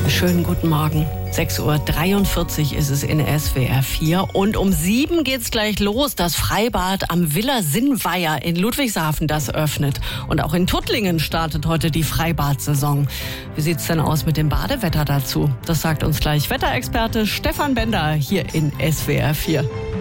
Schönen guten Morgen. 6:43 Uhr ist es in SWR 4 und um 7 geht's gleich los. Das Freibad am Villa Sinnweiher in Ludwigshafen, das öffnet. Und auch in Tuttlingen startet heute die Freibad-Saison. Wie sieht's denn aus mit dem Badewetter dazu? Das sagt uns gleich Wetterexperte Stefan Bender hier in SWR 4.